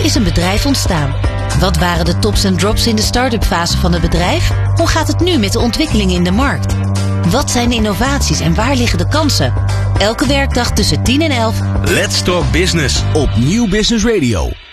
is een bedrijf ontstaan? Wat waren de tops en drops in de start-up fase van het bedrijf? Hoe gaat het nu met de ontwikkelingen in de markt? Wat zijn de innovaties en waar liggen de kansen? Elke werkdag tussen 10 en 11. Let's Talk Business op Nieuw Business Radio.